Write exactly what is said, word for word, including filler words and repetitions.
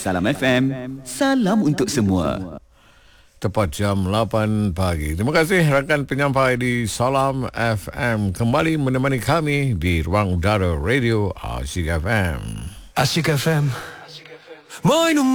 Salam F M, salam untuk semua. Tepat jam lapan pagi. Terima kasih rakan penyampai di Salam F M kembali menemani kami di ruang udara radio Asyik F M. Asyik F M. Moin